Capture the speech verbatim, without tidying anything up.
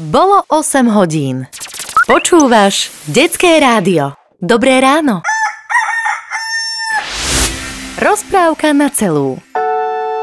Bolo osem hodín. Počúvaš Detské rádio. Dobré ráno. Rozprávka na celú.